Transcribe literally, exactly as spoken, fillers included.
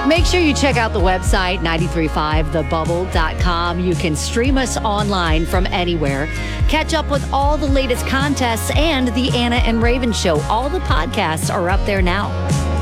Make sure you check out the website, nine three five the bubble dot com. You can stream us online from anywhere. Catch up with all the latest contests and the Anna and Raven Show. All the podcasts are up there now.